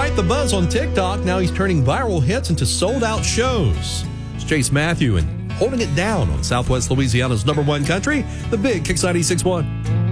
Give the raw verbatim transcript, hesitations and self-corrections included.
quite the buzz on TikTok. Now he's turning viral hits into sold-out shows. It's Chase Matthew and Holding It Down on Southwest Louisiana's number one country, the Big Kicks ninety-six point one.